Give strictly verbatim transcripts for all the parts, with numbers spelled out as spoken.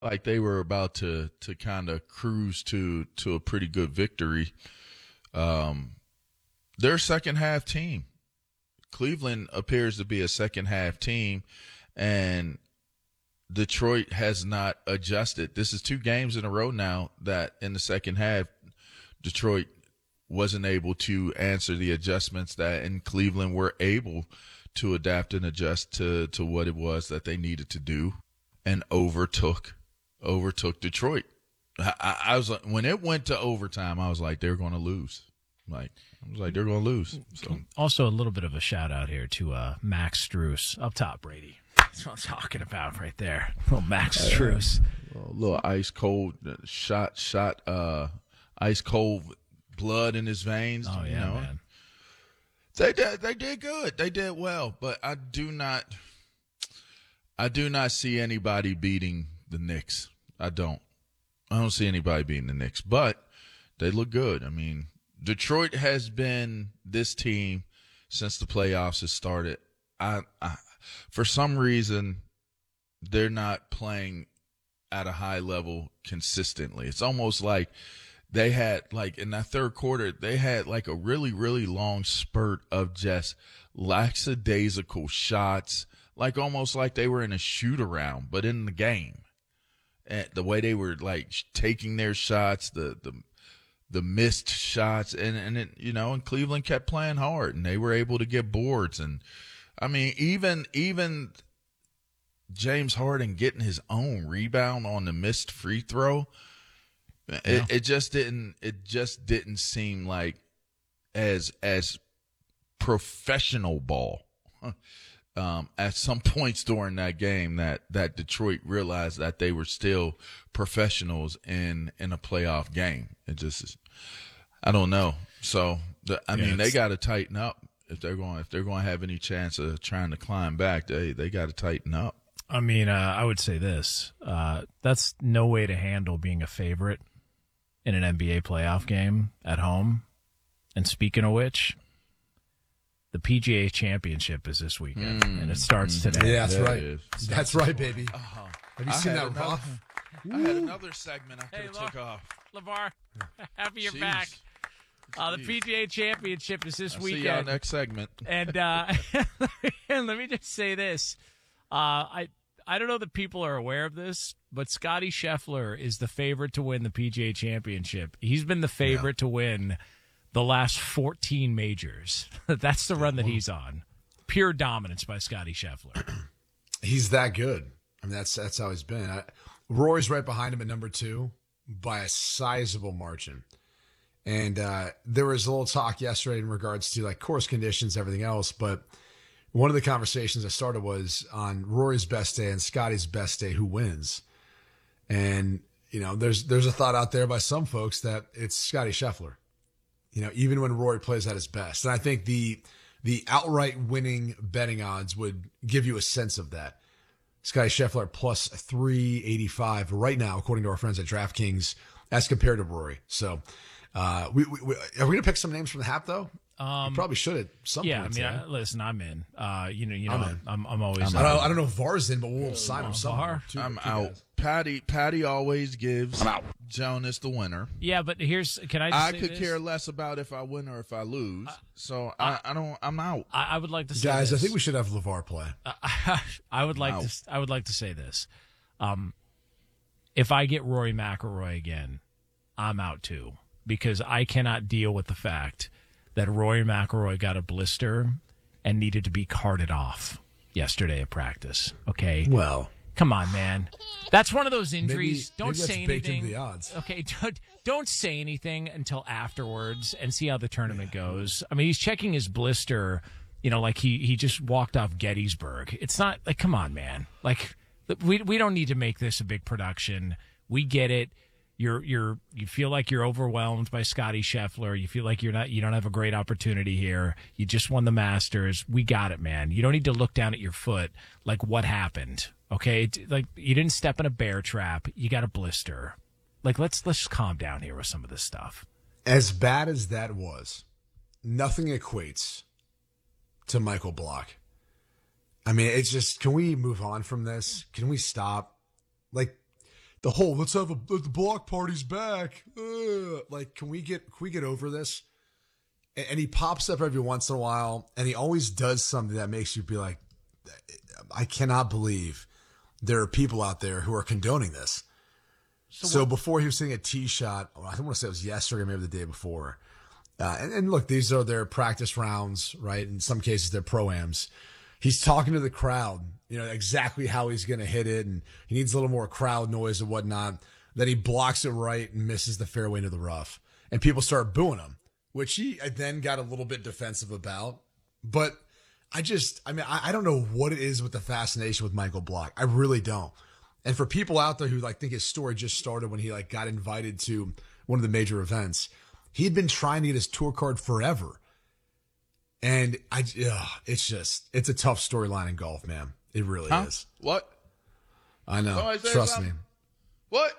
like they were about to to kind of cruise to to a pretty good victory. Um, they're a second half team. Cleveland appears to be a second half team, and Detroit has not adjusted. This is two games in a row now that in the second half, Detroit wasn't able to answer the adjustments that in Cleveland were able to adapt and adjust to, to what it was that they needed to do, and overtook overtook Detroit. I, I, I was like, when it went to overtime, I was like, they're going to lose. Like I was like, they're going to lose. So also a little bit of a shout out here to uh, Max Struess up top, Brady. That's what I'm talking about right there. Little Max Struess, a little ice cold shot, shot, uh, ice cold blood in his veins. Oh yeah, you know? man. They did. They did good. They did well, but I do not. I do not see anybody beating the Knicks. I don't. I don't see anybody beating the Knicks, but they look good. I mean, Detroit has been this team since the playoffs has started. I, I for some reason, they're not playing at a high level consistently. It's almost like they had, like, in that third quarter, they had, like, a really, really long spurt of just lackadaisical shots, like almost like they were in a shoot-around, but in the game. And the way they were, like, taking their shots, the the the missed shots, and, and it, you know, and Cleveland kept playing hard, and they were able to get boards. And, I mean, even even James Harden getting his own rebound on the missed free throw, yeah. it, it just didn't it just didn't seem like as as professional ball. Um, at some points during that game that, that Detroit realized that they were still professionals in, in a playoff game. It just, I don't know. So, the, I yeah, mean, they got to tighten up if they're going, if they're going to have any chance of trying to climb back. They, they got to tighten up. I mean, uh, I would say this, uh, that's no way to handle being a favorite in an N B A playoff game at home. And speaking of which, the P G A Championship is this weekend, mm, and it starts mm, today. Yeah, that's yeah, right. That's right, baby. Uh-huh. Have you I seen that another, rough? I had another segment I could have hey, took off. LeVar, happy you're Jeez. back. Uh, the P G A Championship is this I'll weekend. See y'all next segment. And uh, and let me just say this: uh, I I don't know that people are aware of this, but Scotty Scheffler is the favorite to win the P G A Championship. He's been the favorite yeah. to win the last fourteen majors. That's the run that he's on. Pure dominance by Scotty Scheffler. He's that good. I mean, that's that's how he's been. I, Rory's right behind him at number two by a sizable margin. And uh, there was a little talk yesterday in regards to like course conditions, everything else. But one of the conversations I started was on Rory's best day and Scotty's best day, who wins? And, you know, there's there's a thought out there by some folks that it's Scotty Scheffler. You know, even when Rory plays at his best. And I think the the outright winning betting odds would give you a sense of that. Scotty Scheffler plus three eighty-five right now, according to our friends at DraftKings, as compared to Rory. So, uh, we, we, we are we going to pick some names from the hat, though? Um, we probably should at some yeah, point. I mean, yeah, I, listen, I'm in. Uh, you know, you know, I'm, I'm, I'm, I'm always. I'm I, don't, I don't know if Var's in, but we'll sign him Var? somewhere. Two, I'm two out. Guys. Patty Patty always gives I'm out. Jonas the winner. Yeah, but here's can I? Just I say could this? care less about if I win or if I lose. Uh, so I, I don't. I'm out. I, I would like to say Guys, this. I think we should have LeVar play. Uh, I would like Wow. to. I would like to say this. Um, if I get Rory McIlroy again, I'm out too, because I cannot deal with the fact that Rory McIlroy got a blister and needed to be carted off yesterday at practice. Okay. Well, come on, man. That's one of those injuries. maybe, don't maybe that's say baked anything. into the odds. Okay, don't, don't say anything until afterwards and see how the tournament yeah. goes. I mean, he's checking his blister, you know, like he, he just walked off Gettysburg. It's not like, come on, man. Like, we we don't need to make this a big production. We get it. You're you're you feel like you're overwhelmed by Scotty Scheffler. You feel like you're not you don't have a great opportunity here. You just won the Masters. We got it, man. You don't need to look down at your foot like what happened. Okay? Like you didn't step in a bear trap. You got a blister. Like let's let's just calm down here with some of this stuff. As bad as that was, nothing equates to Michael Block. I mean, it's just, can we move on from this? Can we stop? Like, the whole let's have a let the block parties back. Ugh. Like, can we get can we get over this? And, and he pops up every once in a while, and he always does something that makes you be like, I cannot believe there are people out there who are condoning this. So, so before he was hitting a tee shot, I don't want to say it was yesterday, maybe the day before. Uh, and, and look, these are their practice rounds, right? In some cases, they're pro-ams. He's talking to the crowd, you know, exactly how he's going to hit it, and he needs a little more crowd noise and whatnot. Then he blocks it right and misses the fairway into the rough. And people start booing him, which he then got a little bit defensive about. But I just, I mean, I, I don't know what it is with the fascination with Michael Block. I really don't. And for people out there who like think his story just started when he like got invited to one of the major events, he'd been trying to get his tour card forever. And I, ugh, it's just, it's a tough storyline in golf, man. It really huh? is. What? I know. Somebody say Trust something? me. What?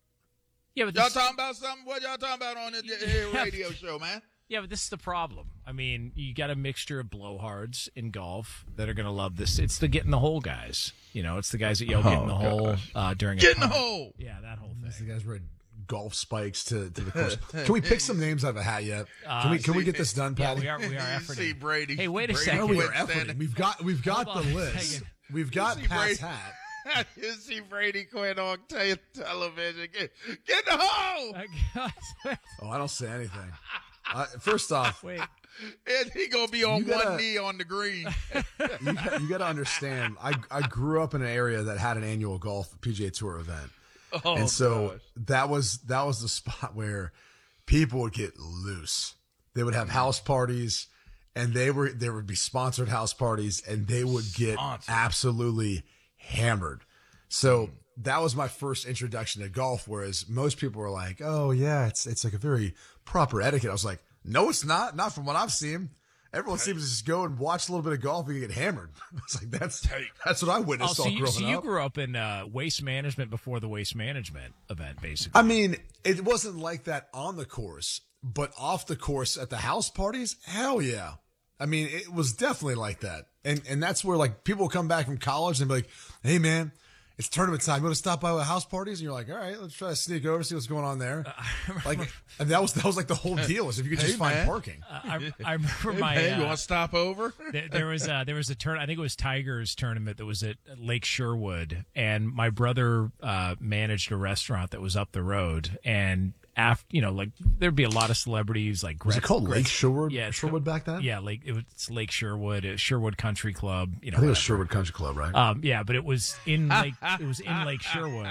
Yeah, but y'all this, talking about something? What y'all talking about on the yeah. radio show, man? Yeah, but this is the problem. I mean, you got a mixture of blowhards in golf that are going to love this. It's the get in the hole guys. You know, it's the guys that yell "get in the Oh, hole" uh, during a Get in the punt. hole. Yeah, that whole It's the thing. guys wearing golf spikes to, to the course. Can we pick some names out of a hat yet? Uh, Can we can we see- get this done, Yeah, Patty? we are. We are You efforting. see Brady. Hey, wait a Brady second. No, we quit are efforting. standing- We've got we've got Hold the on a list. second. We've got You see Pat's Brady- hat. You see Brady quit on te- television. Get, get in the hole. I guess- Oh, I don't say anything. Uh, first off, Wait. And he gonna be on You gotta- one knee on the green. you got, you got to understand. I I grew up in an area that had an annual golf P G A Tour event, Oh, and so gosh. that was that was the spot where people would get loose. They would have house parties, and they were there would be sponsored house parties, and they would get Sponsored. absolutely hammered. So that was my first introduction to golf. Whereas most people were like, "Oh yeah, it's it's like a very proper etiquette." I was like, "No, it's not. Not from what I've seen. Everyone seems to just go and watch a little bit of golf and get hammered." It's like that's that's what I Oh, witnessed so all you, growing so you up. grew up in uh, waste management before the waste management event, basically. I mean, it wasn't like that on the course, but off the course at the house parties, hell yeah. I mean, it was definitely like that. And and that's where like people come back from college and be like, "Hey man, it's tournament time. You want to stop by with house parties?" And you're like, "All right, let's try to sneak over, see what's going on there." Like, and that was that was like the whole deal was if you could just Hey, find man. parking. Uh, I, I remember Hey, my. man, you uh, want to stop over? there, there was a, there was a turn. I think it was Tigers tournament that was at Lake Sherwood, and my brother uh, managed a restaurant that was up the road. And after, you know, like there'd be a lot of celebrities like. Was it Gret- called Gret- Lake Sherwood? Yeah, it's Sherwood co- back then? Yeah, like it was Lake Sherwood, uh, Sherwood Country Club. You know, I think it was whatever. Sherwood Country Club, right? Um, yeah, but it was in Lake. It was in Lake Sherwood,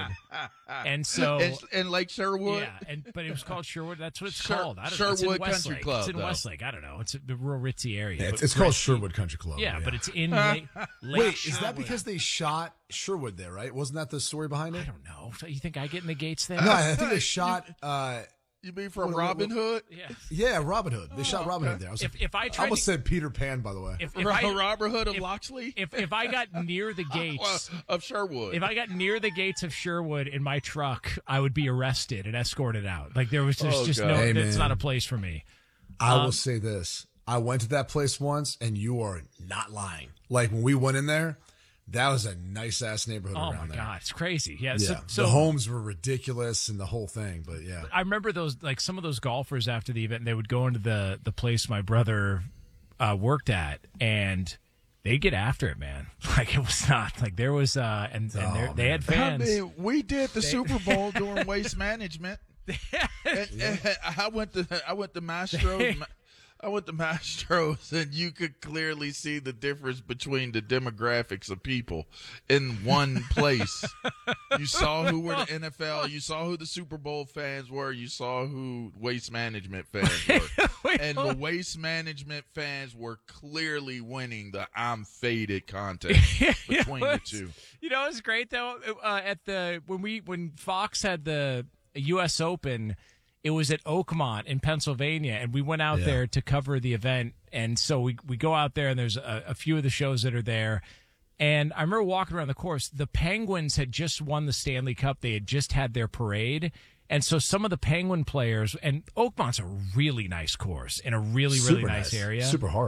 and so in, in Lake Sherwood. yeah, and but it was called Sherwood. That's what it's Sher- called. I don't know. It's in Sherwood Country Westlake. Club, It's in though. Westlake. I don't know. It's the rural ritzy area. Yeah, but it's, it's called Gretzky- Sherwood Country Club. Yeah, but it's in Lake. Lake Wait, is Sherwood. that because they shot Sherwood there, right? Wasn't that the story behind it? I don't know. So you think I get in the gates there? No, I think they shot. Uh, You mean from What- what- Robin Hood? Yeah. yeah, Robin Hood. They shot Robin Hood there. I, was If like, if I I tried almost to, said Peter Pan, by the way. if, if Ro- I Robin Hood of if- Loxley? if if I got near the gates. Well, of Sherwood. If I got near the gates of Sherwood in my truck, I would be arrested and escorted out. Like there was just, Oh, just God. no. Hey, That's man. not a place for me. I um, will say this: I went to that place once, and you are not lying. Like when we went in there, that was a nice ass neighborhood Oh around my there. god, it's crazy. Yeah. Yeah, So, so the homes were ridiculous and the whole thing. But yeah, I remember those, like some of those golfers after the event, they would go into the the place my brother uh, worked at, and they'd get after it, man. Like it was not like there was, uh, and, and Oh, there- they had I fans. mean, we did the Super Bowl during waste management. And- and I went to I went to Mastros. I went to Mastros, and you could clearly see the difference between the demographics of people in one place. You saw who were the N F L. You saw who the Super Bowl fans were. You saw who waste management fans were. And the waste management fans were clearly winning the I'm faded contest between the two. You know, it's great though. Uh, at the when we when Fox had the U S Open, it was at Oakmont in Pennsylvania, and we went out Yeah. there to cover the event. And so we we go out there, and there's a, a few of the shows that are there. And I remember walking around the course. The Penguins had just won the Stanley Cup. They had just had their parade. And so some of the Penguin players, and Oakmont's a really nice course in a really, really Super nice, area. super hard.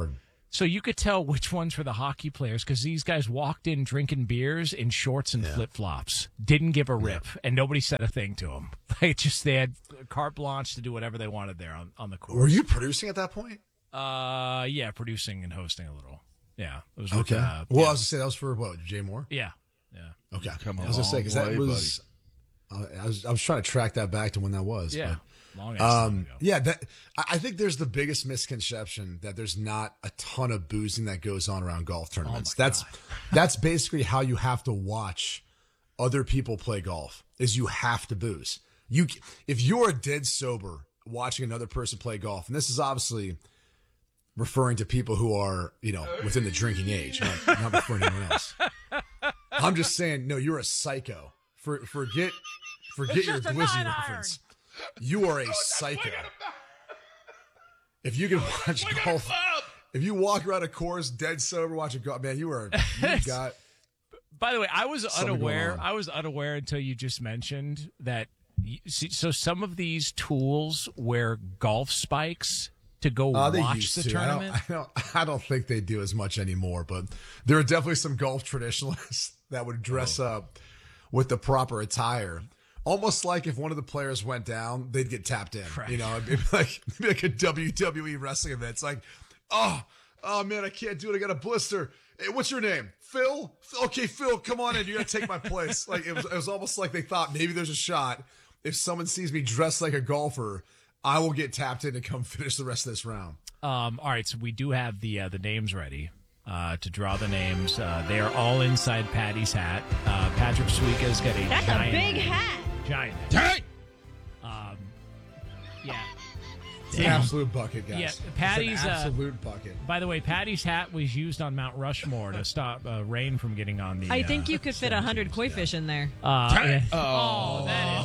So you could tell which ones were the hockey players because these guys walked in drinking beers in shorts and Yeah. flip-flops, didn't give a rip, and nobody said a thing to them. Like, just they had carte blanche to do whatever they wanted there on, on the court. Were you producing at that point? Uh, yeah, producing and hosting a little. Yeah, it was with, Okay. Uh, well, yeah. I was gonna say that was for what? Jay Moore. yeah, yeah, Okay. come a I was gonna say long because that way, was. Uh, I was I was trying to track that back to when that was. yeah. but- Long ass time Um, ago. yeah, that I I think there's the biggest misconception that there's not a ton of boozing that goes on around golf tournaments. that's that's basically how you have to watch other people play golf. Is you have to booze. You if you're dead sober watching another person play golf, and this is obviously referring to people who are you know within the drinking age, not, not referring to anyone else. I'm just saying, no, you're a psycho. For forget forget your glizzy reference. You are a psycho. If you can watch golf, if you walk around a course dead sober watching golf, man, you are you got. By the way, I was Something going unaware. on. I was unaware until you just mentioned that. You, see, so some of these tools wear golf spikes to go Uh, they watch used the to. I don't, tournament. I don't. I don't think they do as much anymore. But there are definitely some golf traditionalists that would dress Oh. up with the proper attire. Almost like if one of the players went down, they'd get tapped in. Right. You know, it'd be like, it'd be like a W W E wrestling event. It's like, oh, oh man, I can't do it. I got a blister. Hey, what's your name? Phil? Okay, Phil, come on in. You got to take my place. Like it was, it was almost like they thought maybe there's a shot. If someone sees me dressed like a golfer, I will get tapped in to come finish the rest of this round. Um, all right, so we do have the uh, the names ready uh, to draw the names. Uh, they are all inside Patty's hat. Uh, Patrick Suika's got a That's giant, a big hat. giant hat. Hey! Um, yeah. It's an absolute bucket, guys. Yeah, It's an Patty's, uh, absolute bucket. By the way, Patty's hat was used on Mount Rushmore to stop uh, rain from getting on the. I uh, think you could fit a hundred koi fish in there. Uh, yeah. Oh,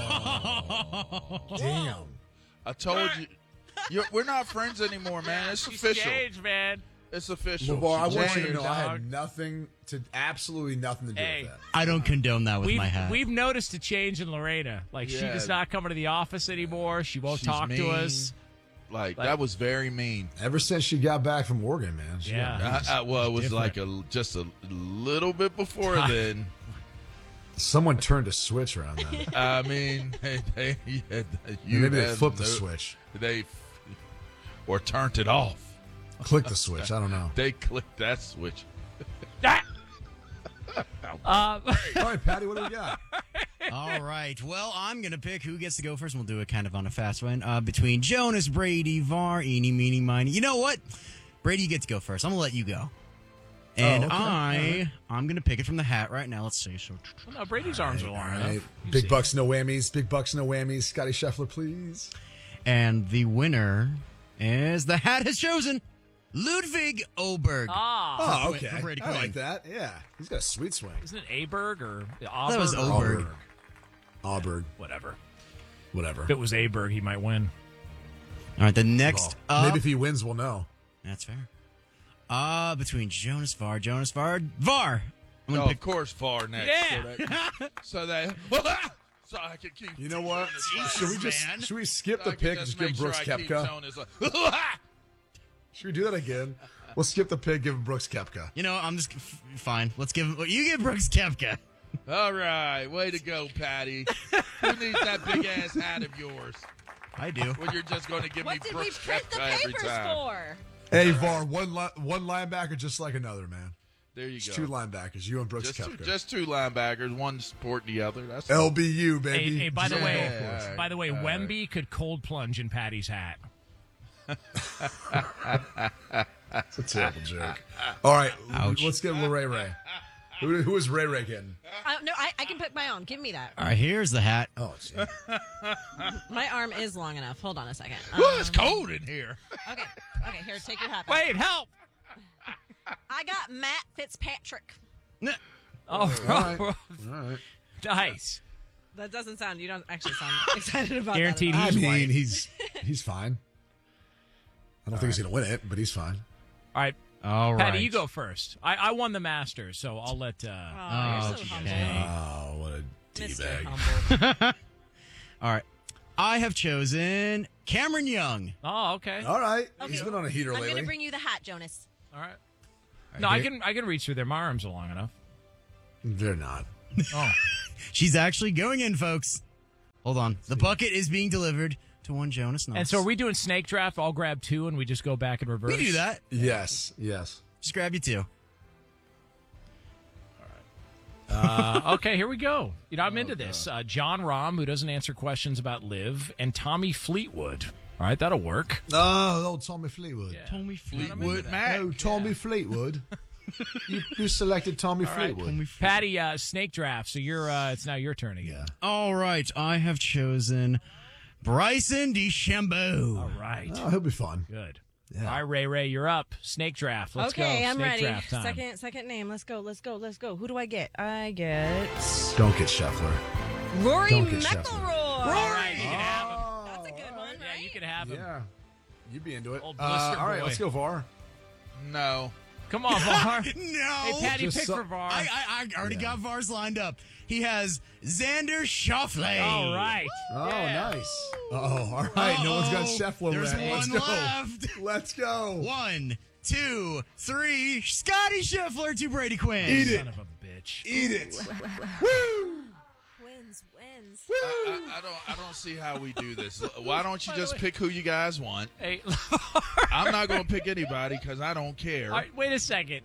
that is. Damn. I told you. You're, we're not friends anymore, man. It's official. Engaged, man. It's official. LeVar, I She want you to changed. know I dog. had nothing to, absolutely nothing to do Hey. with that. I don't condone that with We've, my hat. we've noticed a change in Lorena. Like, she Yeah. does not come into the office anymore. She won't She's talk to mean. us. Like, Like- that was very mean. Ever since she got back from Oregon, man. She Yeah. got- I, I, well, it was different. like a just a little bit before then. someone turned a switch around then. I mean, they, they, you Maybe they have flipped the no- switch. They or turned it off. Click the switch. I don't know. They clicked that switch. Uh, All right, Patty, what do we got? All right. Well, I'm going to pick who gets to go first. We'll do it kind of on a fast one. Uh, between Jonas, Brady, Var, eeny, meeny, miny. You know what? Brady, you get to go first. I'm going to let you go. And Oh, okay. I, I'm going to pick it from the hat right now. Let's see. So, no, Brady's arms are long All enough. right. You Big see. bucks, no whammies. Big bucks, no whammies. Scotty Scheffler, please. and the winner is the hat has chosen Ludwig Oberg. Ah, Oh, Wait, okay. for Brady I like Quinn. that. Yeah. He's got a sweet swing. isn't it Aberg or That was Auberg? Oberg. Auburn. Whatever. Whatever. If it was Aberg, he might win. All right. The next Well, up. maybe if he wins, we'll know. That's fair. Uh, between Jonas, Var, Jonas, Var, Var. I'm going Oh, to of pick. course, far next. Yeah. So that, so that, so I can keep. You know what? Should we just man. should we skip so I the can pick and just give make Brooks sure I keep Koepka? Jonas like, Should we do that again? We'll skip the pick, give him Brooks Koepka. You know, I'm just f- fine. Let's give him. You give Brooks Koepka. All right, way to go, Patty. Who needs that big ass hat of yours I do. when you're just going to give What me did we Brooks print the Koepka every papers time? for? Hey, Var, one li- one linebacker just like another, man. There you It's go. two linebackers, you and Brooks just, two, Koepka. just two linebackers, one supporting the other. That's L B U, Hey, baby. hey, by the Just way, like golf course. Yeah. by the way, All right. Wemby could cold plunge in Patty's hat. It's a terrible joke. All right, Ouch. let's get Ray Ray. Who, who is Ray Ray getting? Uh, no, I, I can pick my own. Give me that. All right, here's the hat. Oh, gee. My arm is long enough. Hold on a second. Well, it's Um, cold in here. Okay. Okay, here, take your hat back. Wait, help! I got Matt Fitzpatrick. N- Oh, All right. All right. nice. That doesn't sound, you don't actually sound excited about Guaranteed that. I He's mean, white. he's he's fine. I don't think he's going to win it, but he's fine. All right, All right. Patty, you go first. I, I won the Masters, so I'll let. Uh, Oh, you're so okay. humble. Oh, what a Mister D-bag. Humble. All right. I have chosen Cameron Young. oh, okay. All right. Okay. He's been on a heater I'm lately. going to bring you the hat, Jonas. All right. No, I can I can reach through there. My arms are long enough. They're not. Oh. She's actually going in, folks. Hold on. The bucket is being delivered to one Jonas Knox. And so are we doing snake draft? I'll grab two and we just go back in reverse? We can do that. Yes, yes. Just grab you two. Uh, okay, here we go. You know, I'm into this. Uh, John Rahm, who doesn't answer questions about Liv, and Tommy Fleetwood. All right, that'll work. Oh, old Tommy Fleetwood. Yeah. Tommy Fleetwood Mac. Oh, Tommy Fleetwood. you, you selected Tommy All right, Fleetwood. Tommy Patty, uh, snake draft. So you're. Uh, it's now your turn again. All right, I have chosen Bryson DeChambeau. All right, Oh, he'll be fun. good. Yeah. All right, Ray Ray, you're up. Snake draft. Let's go. okay, I'm Snake ready. Draft time. Second, second name. Let's go. Let's go. Let's go. Who do I get? I get Don't get Scheffler. Rory Don't get McIlroy. All right, you can have him. That's a good one, Yeah, right? you can have him. Yeah. You'd be into it. Old Uh, blister all right, boy. let's go VAR. No. Come on, Var. No. Hey, Patty, Just pick so- for Var. I, I, I already Yeah. got Vars lined up. He has Xander Schauffele. All right. Oh, Yeah. nice. Oh, all right. No one's got Uh-oh. Scheffler. There's left. Let's one go. left. Let's go. One, two, three. Scotty Scheffler to Brady Quinn. Eat it. Son of a bitch. Eat it. Woo! Wins, wins. I, I, I don't. I don't see how we do this. Why don't you just pick who you guys want? Hey, I'm not going to pick anybody because I don't care. all right, wait a second.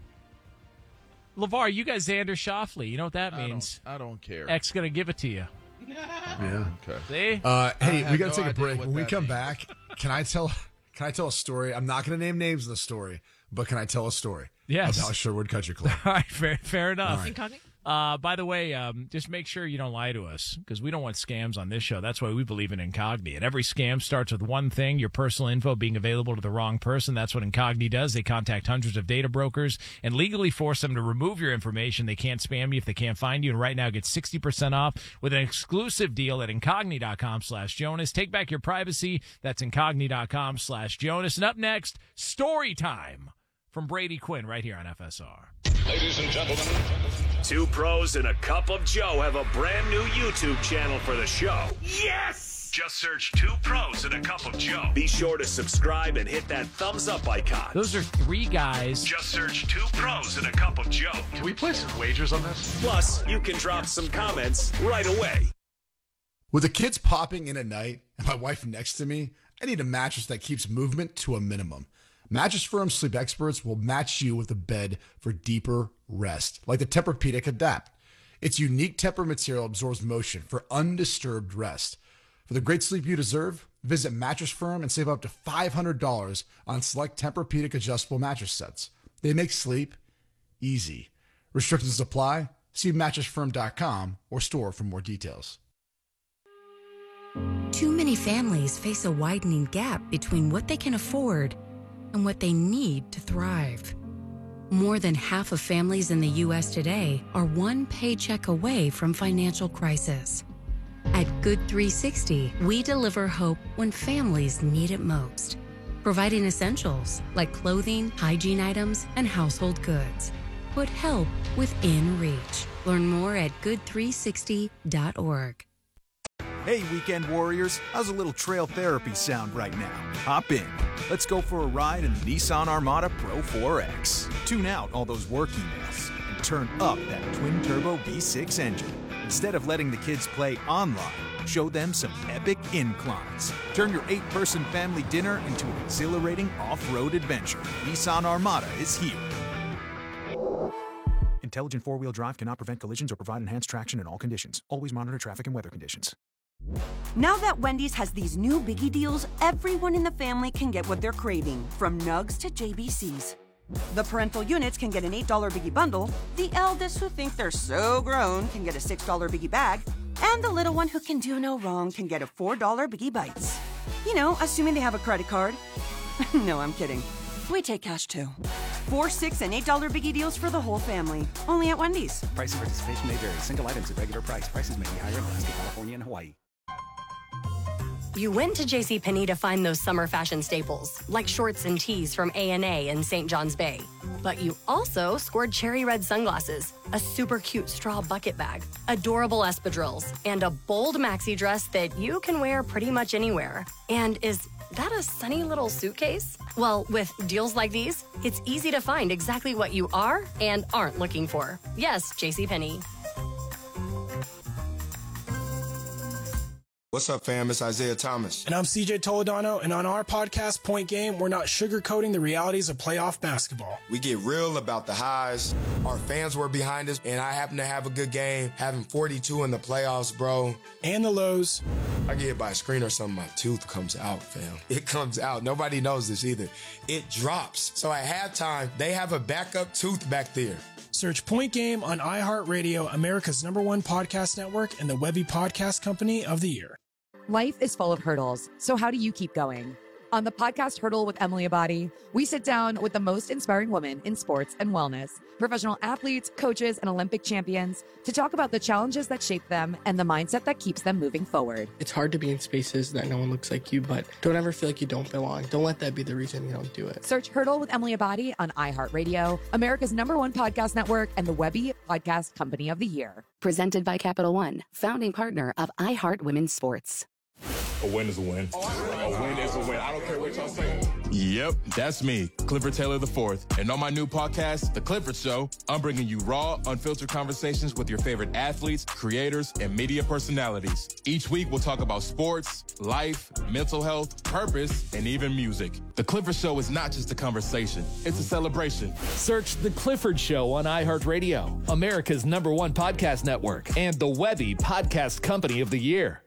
LeVar, you got Xander Schauffele. You know what that I means? don't, I don't care. X going to give it to you. Yeah. Okay. See? Uh, hey, I we have got to no take a idea break. what When we that come means. back, can I tell? Can I tell a story? I'm not going to name names in the story, but can I tell a story? Yes. About Sherwood Country Club. All right, fair, fair enough. Incognito? Uh, by the way, um, just make sure you don't lie to us because we don't want scams on this show. That's why we believe in Incogni. And every scam starts with one thing, your personal info being available to the wrong person. That's what Incogni does. They contact hundreds of data brokers and legally force them to remove your information. They can't spam you if they can't find you. And right now, get sixty percent off with an exclusive deal at Incogni.com slash Jonas. Take back your privacy. That's Incogni.com slash Jonas. And up next, story time from Brady Quinn right here on F S R. Ladies and gentlemen, Two pros and a cup of Joe have a brand new YouTube channel for the show. Yes! Just search Two Pros and a Cup of Joe. Be sure to subscribe and hit that thumbs up icon. Those are three guys. Just search Two Pros and a Cup of Joe. can we place some wagers on this? Plus, you can drop some comments right away. With the kids popping in at night and my wife next to me, I need a mattress that keeps movement to a minimum. Mattress Firm Sleep Experts will match you with a bed for deeper rest, like the Tempur-Pedic Adapt. Its unique Tempur material absorbs motion for undisturbed rest. For the great sleep you deserve, visit Mattress Firm and save up to five hundred dollars on select Tempur-Pedic adjustable mattress sets. They make sleep easy. Restrictions apply. See mattress firm dot com or store for more details. Too many families face a widening gap between what they can afford and what they need to thrive. More than half of families in the U S today are one paycheck away from financial crisis. At Good three sixty, we deliver hope when families need it most, providing essentials like clothing, hygiene items, and household goods. Put help within reach. Learn more at good three sixty dot org. Hey, weekend warriors, how's a little trail therapy sound right now? Hop in. Let's go for a ride in the Nissan Armada Pro four X. Tune out all those work emails and turn up that twin-turbo V six engine. Instead of letting the kids play online, show them some epic inclines. Turn your eight-person family dinner into an exhilarating off-road adventure. Nissan Armada is here. Intelligent four-wheel drive cannot prevent collisions or provide enhanced traction in all conditions. Always monitor traffic and weather conditions. Now that Wendy's has these new biggie deals, everyone in the family can get what they're craving, from nugs to J B Cs. The parental units can get an eight dollar biggie bundle, the eldest who think they're so grown can get a six dollar biggie bag, and the little one who can do no wrong can get a four dollar biggie bites. You know, assuming they have a credit card. No, I'm kidding. We take cash too. Four, six, and eight dollar biggie deals for the whole family. Only at Wendy's. Price and participation may vary. Single items at regular price. Prices may be higher in Alaska, California, and Hawaii. You went to JCPenney to find those summer fashion staples, like shorts and tees from A and A in Saint John's Bay. But you also scored cherry red sunglasses, a super cute straw bucket bag, adorable espadrilles, and a bold maxi dress that you can wear pretty much anywhere. And is that a sunny little suitcase? Well, with deals like these, it's easy to find exactly what you are and aren't looking for. Yes, JCPenney. What's up, fam? It's Isaiah Thomas. And I'm C J Toledano, and on our podcast, Point Game, we're not sugarcoating the realities of playoff basketball. We get real about the highs. Our fans were behind us, and I happen to have a good game, having forty-two in the playoffs, bro. And the lows. I get hit by a screen or something, my tooth comes out, fam. It comes out. Nobody knows this either. It drops. So at halftime, they have a backup tooth back there. Search Point Game on iHeartRadio, America's number one podcast network, and the Webby Podcast Company of the Year. Life is full of hurdles, so how do you keep going? On the podcast Hurdle with Emily Abadi, we sit down with the most inspiring women in sports and wellness, professional athletes, coaches, and Olympic champions to talk about the challenges that shape them and the mindset that keeps them moving forward. It's hard to be in spaces that no one looks like you, but don't ever feel like you don't belong. Don't let that be the reason you don't do it. Search Hurdle with Emily Abadi on iHeartRadio, America's number one podcast network, and the Webby Podcast Company of the Year. Presented by Capital One, founding partner of iHeart Women's Sports. A win is a win. A win is a win. I don't care what y'all say. Yep, that's me, Clifford Taylor the fourth. And on my new podcast, The Clifford Show, I'm bringing you raw, unfiltered conversations with your favorite athletes, creators, and media personalities. Each week, we'll talk about sports, life, mental health, purpose, and even music. The Clifford Show is not just a conversation, it's a celebration. Search The Clifford Show on iHeartRadio, America's number one podcast network, and the Webby Podcast Company of the Year.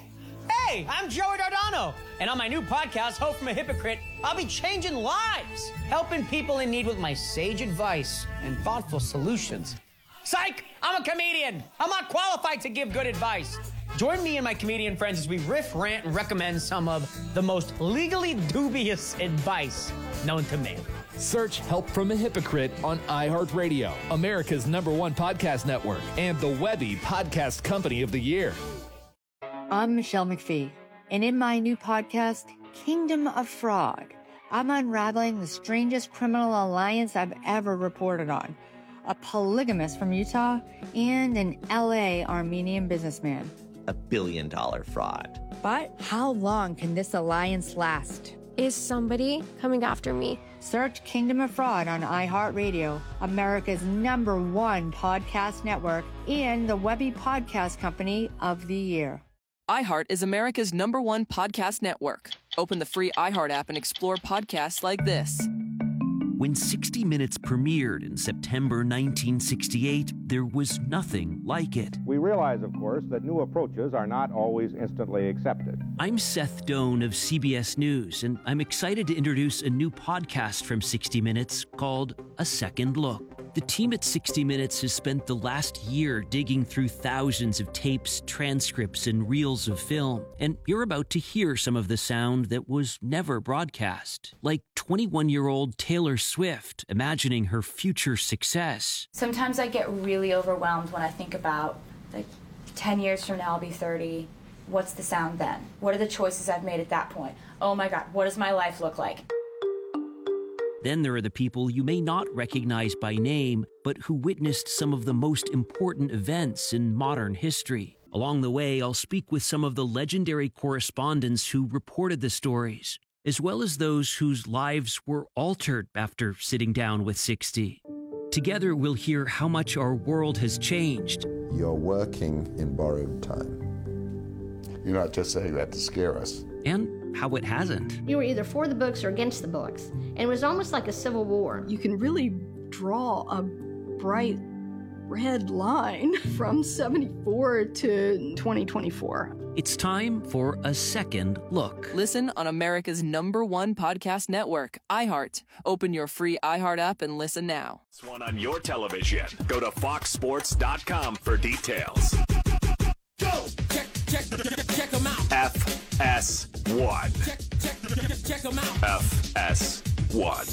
Hey, I'm Joey Dardano, and on my new podcast, Hope from a Hypocrite, I'll be changing lives, helping people in need with my sage advice and thoughtful solutions. Psych! I'm a comedian. I'm not qualified to give good advice. Join me and my comedian friends as we riff, rant, and recommend some of the most legally dubious advice known to man. Search Help from a Hypocrite on iHeartRadio, America's number one podcast network, and the Webby Podcast Company of the Year. I'm Michelle McPhee, and in my new podcast, Kingdom of Fraud, I'm unraveling the strangest criminal alliance I've ever reported on. A polygamist from Utah and an L A Armenian businessman. A billion dollar fraud. But how long can this alliance last? Is somebody coming after me? Search Kingdom of Fraud on iHeartRadio, America's number one podcast network, and the Webby Podcast Company of the Year. iHeart is America's number one podcast network. Open the free iHeart app and explore podcasts like this. When sixty minutes premiered in September nineteen sixty-eight, there was nothing like it. We realize, of course, that new approaches are not always instantly accepted. I'm Seth Doan of C B S News, and I'm excited to introduce a new podcast from sixty minutes called A Second Look. The team at sixty minutes has spent the last year digging through thousands of tapes, transcripts, and reels of film, and you're about to hear some of the sound that was never broadcast, like twenty-one-year-old Taylor Swift imagining her future success. Sometimes I get really overwhelmed when I think about, like, ten years from now I'll be thirty. What's the sound then? What are the choices I've made at that point? Oh my God, what does my life look like? Then there are the people you may not recognize by name, but who witnessed some of the most important events in modern history. Along the way, I'll speak with some of the legendary correspondents who reported the stories, as well as those whose lives were altered after sitting down with sixty. Together, we'll hear how much our world has changed. You're working in borrowed time. You're not just saying that to scare us. And how it hasn't. You were either for the books or against the books, and it was almost like a civil war. You can really draw a bright red line from seventy-four to twenty twenty-four. It's time for A Second Look. Listen on America's number one podcast network, iHeart. Open your free iHeart app and listen now. This one on your television. Go to fox sports dot com for details. Go! Check, check, check, check them out. F S one. Check, check, check, check them out. F S one.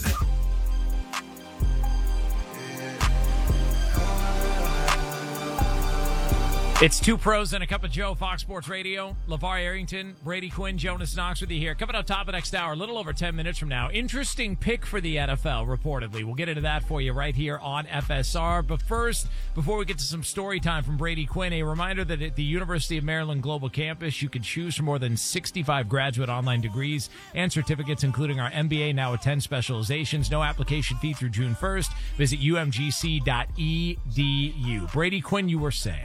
It's Two Pros and a Cup of Joe, Fox Sports Radio. LeVar Arrington, Brady Quinn, Jonas Knox with you here. Coming up top of the next hour, a little over ten minutes from now. Interesting pick for the N F L, reportedly. We'll get into that for you right here on F S R. But first, before we get to some story time from Brady Quinn, a reminder that at the University of Maryland Global Campus, you can choose from more than sixty-five graduate online degrees and certificates, including our M B A Now Attend specializations. No application fee through June first. Visit U M G C dot E D U. Brady Quinn, you were saying.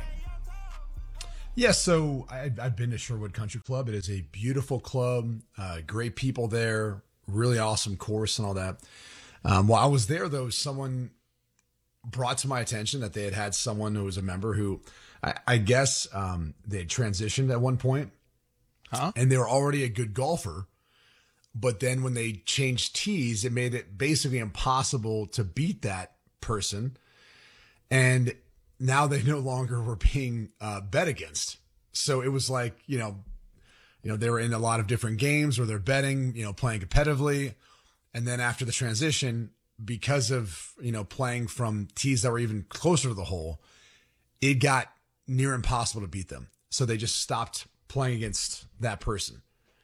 Yes, so I, I've been to Sherwood Country Club. It is a beautiful club, uh, great people there, really awesome course and all that. Um, while I was there, though, someone brought to my attention that they had had someone who was a member who, I, I guess, um, they had transitioned at one point, huh? And they were already a good golfer. But then when they changed tees, it made it basically impossible to beat that person. And now they no longer were being uh, bet against. So it was like, you know, you know, they were in a lot of different games where they're betting, you know, playing competitively. And then after the transition, because of, you know, playing from tees that were even closer to the hole, it got near impossible to beat them. So they just stopped playing against that person.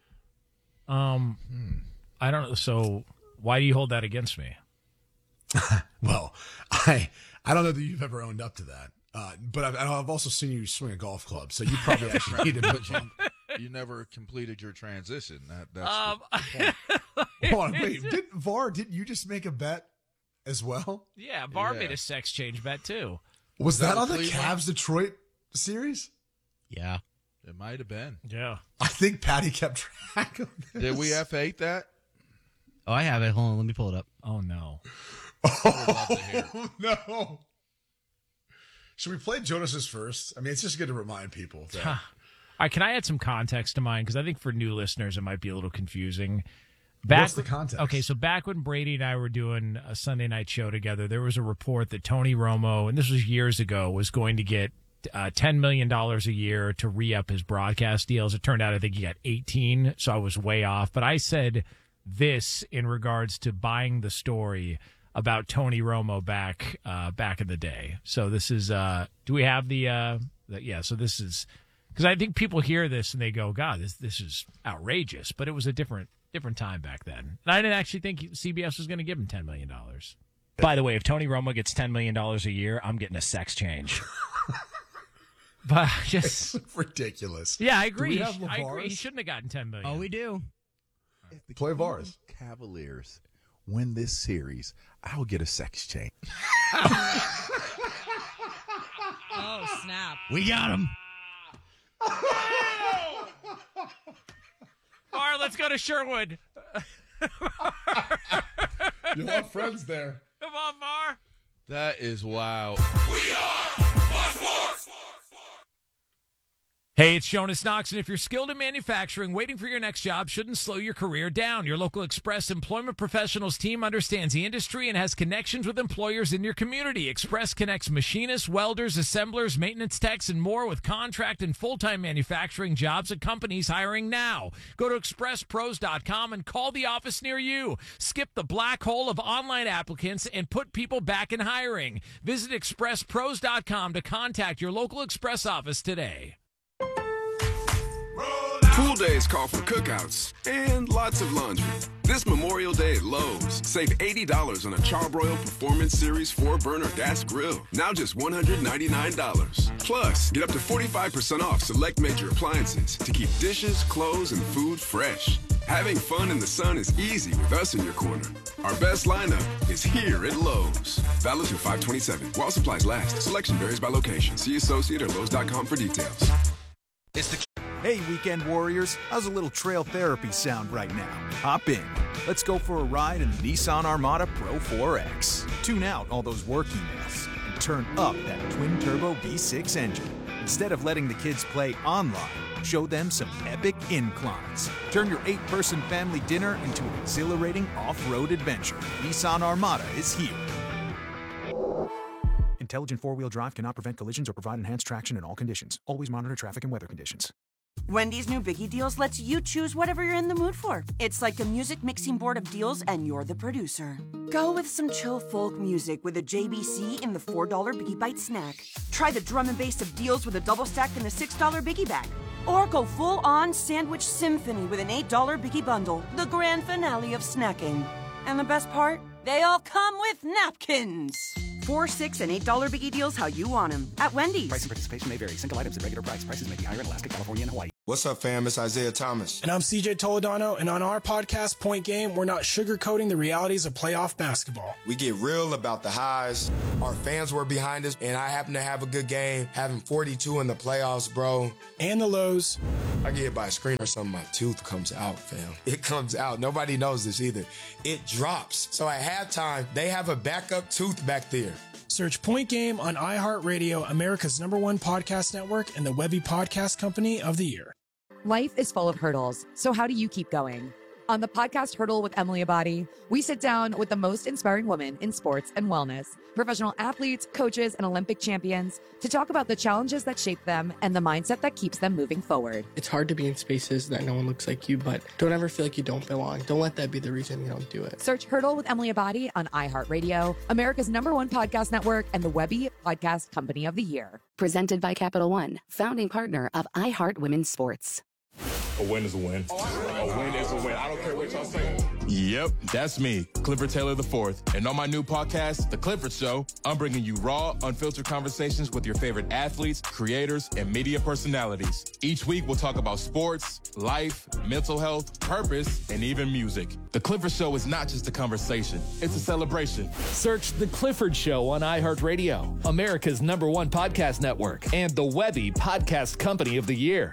Um, hmm. I don't know. So why do you hold that against me? Well, I I don't know that you've ever owned up to that, uh, but I've, I've also seen you swing a golf club, so you probably actually need to put you. You never completed your transition. That that's um, the point. Hold on, wait. Did V A R? Didn't you just make a bet as well? Yeah, V A R Yeah. made a sex change bet too. Was that that on the Cleveland? Cavs Detroit series? Yeah. It might have been. Yeah. I think Patty kept track of this. Did we F eight that? Oh, I have it. Hold on. Let me pull it up. Oh, no. Oh, no. Should we play Jonas's first? I mean, it's just good to remind people. That. All right, can I add some context to mine? Because I think for new listeners, it might be a little confusing. Back, What's the context? Okay, so back when Brady and I were doing a Sunday night show together, there was a report that Tony Romo, and this was years ago, was going to get uh, ten million dollars a year to re-up his broadcast deals. It turned out I think he got eighteen, so I was way off. But I said this in regards to buying the story about Tony Romo back uh, back in the day. So this is, uh, do we have the, uh, the yeah, so this is, because I think people hear this and they go, God, this this is outrageous. But it was a different different time back then. And I didn't actually think C B S was going to give him ten million dollars. By the way, if Tony Romo gets ten million dollars a year, I'm getting a sex change. But just it's ridiculous. Yeah, I agree. Do we have I LeVars? agree. He shouldn't have gotten ten million. Oh, we do. If the Play Vars. Cavaliers win this series, I'll get a sex change. Oh, snap. We got him. All right, let's go to Sherwood. You'll have friends there. Come on, Mar. That is wild. We are Fox Sports. Hey, it's Jonas Knox, and if you're skilled in manufacturing, waiting for your next job shouldn't slow your career down. Your local Express Employment Professionals team understands the industry and has connections with employers in your community. Express connects machinists, welders, assemblers, maintenance techs, and more with contract and full-time manufacturing jobs at companies hiring now. Go to express pros dot com and call the office near you. Skip the black hole of online applicants and put people back in hiring. Visit express pros dot com to contact your local Express office today. Pool days call for cookouts and lots of laundry. This Memorial Day at Lowe's, save eighty dollars on a Charbroil Performance Series four burner gas grill. Now just one hundred ninety-nine dollars. Plus, get up to forty-five percent off select major appliances to keep dishes, clothes, and food fresh. Having fun in the sun is easy with us in your corner. Our best lineup is here at Lowe's. Valid through five twenty-seven. While supplies last. Selection varies by location. See associate or lowes dot com for details. It's the Hey, weekend warriors, how's a little trail therapy sound right now? Hop in. Let's go for a ride in the Nissan Armada Pro four X. Tune out all those work emails and turn up that twin-turbo V six engine. Instead of letting the kids play online, show them some epic inclines. Turn your eight-person family dinner into an exhilarating off-road adventure. Nissan Armada is here. Intelligent four-wheel drive cannot prevent collisions or provide enhanced traction in all conditions. Always monitor traffic and weather conditions. Wendy's new Biggie Deals lets you choose whatever you're in the mood for. It's like a music mixing board of deals, and you're the producer. Go with some chill folk music with a J B C in the four dollar Biggie Bite snack. Try the drum and bass of deals with a double stack in the six dollar Biggie Bag. Or go full-on sandwich symphony with an eight dollar Biggie Bundle, the grand finale of snacking. And the best part? They all come with napkins. Four, six, and eight dollar Biggie Deals how you want them at Wendy's. Price and participation may vary. Single items at regular price. Prices may be higher in Alaska, California, and Hawaii. What's up, fam? It's Isaiah Thomas. And I'm C J Toledano, and on our podcast, Point Game, we're not sugarcoating the realities of playoff basketball. We get real about the highs. Our fans were behind us, and I happen to have a good game, having forty-two in the playoffs, bro. And the lows. I get hit by a screen or something, my tooth comes out, fam. It comes out. Nobody knows this either. It drops. So at halftime, they have a backup tooth back there. Search Point Game on iHeartRadio, America's number one podcast network, and the Webby Podcast Company of the Year. Life is full of hurdles, so how do you keep going? On the podcast Hurdle with Emily Abadi, we sit down with the most inspiring women in sports and wellness, professional athletes, coaches, and Olympic champions to talk about the challenges that shape them and the mindset that keeps them moving forward. It's hard to be in spaces that no one looks like you, but don't ever feel like you don't belong. Don't let that be the reason you don't do it. Search Hurdle with Emily Abadi on iHeartRadio, America's number one podcast network, and the Webby Podcast Company of the Year. Presented by Capital One, founding partner of iHeart Women's Sports. A win is a win. A win is a win. I don't care what y'all say. Yep, that's me, Clifford Taylor the fourth. And on my new podcast, The Clifford Show, I'm bringing you raw, unfiltered conversations with your favorite athletes, creators, and media personalities. Each week, we'll talk about sports, life, mental health, purpose, and even music. The Clifford Show is not just a conversation, it's a celebration. Search The Clifford Show on iHeartRadio, America's number one podcast network, and the Webby Podcast Company of the Year.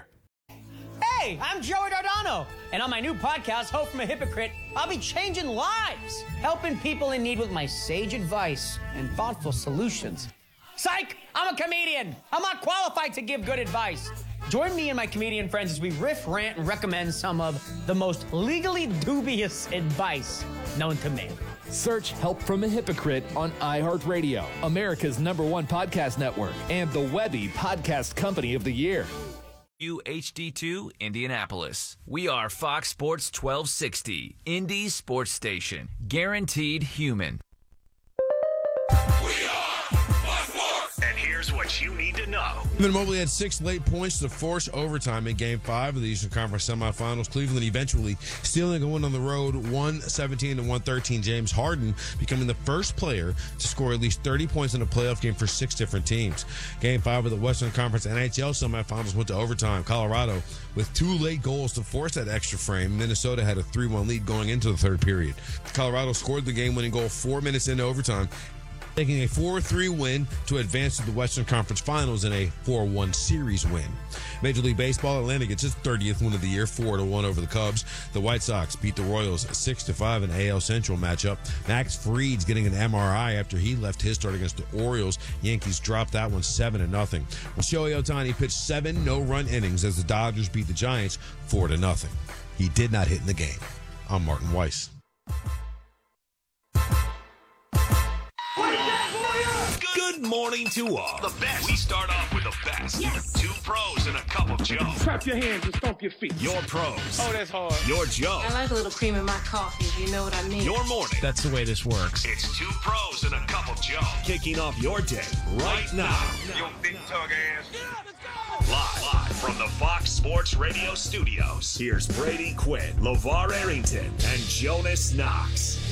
Hey, I'm Joey Dardano, and on my new podcast, Hope from a Hypocrite, I'll be changing lives, helping people in need with my sage advice and thoughtful solutions. Psych! I'm a comedian. I'm not qualified to give good advice. Join me and my comedian friends as we riff, rant, and recommend some of the most legally dubious advice known to man. Search Help from a Hypocrite on iHeartRadio, America's number one podcast network, and the Webby Podcast Company of the Year. W H D two Indianapolis. We are Fox Sports twelve sixty, Indy Sports Station. Guaranteed human. And here's what you need to know. Cleveland Mobley had six late points to force overtime in Game five of the Eastern Conference semifinals. Cleveland eventually stealing a win on the road, one seventeen to one thirteen. James Harden becoming the first player to score at least thirty points in a playoff game for six different teams. Game five of the Western Conference N H L semifinals went to overtime. Colorado with two late goals to force that extra frame. Minnesota had a three one lead going into the third period. Colorado scored the game-winning goal four minutes into overtime, taking a four three win to advance to the Western Conference Finals in a four one series win. Major League Baseball, Atlanta gets its thirtieth win of the year, four to one over the Cubs. The White Sox beat the Royals six to five in A L Central matchup. Max Fried's getting an M R I after he left his start against the Orioles. Yankees dropped that one seven to nothing. Well, Shohei Ohtani pitched seven no-run innings as the Dodgers beat the Giants four to nothing. He did not hit in the game. I'm Martin Weiss. Good morning to all. The best. We start off with the best. Yes. Two pros and a cup of Joe. Clap your hands and stomp your feet. Your pros. Oh, that's hard. Your Joe. I like a little cream in my coffee, if you know what I mean. Your morning. That's the way this works. It's two pros and a cup of Joe. Kicking off your day right now. Yo, big tug ass. Yeah, let's go. Live, live from the Fox Sports Radio studios. Here's Brady Quinn, LeVar Arrington, and Jonas Knox.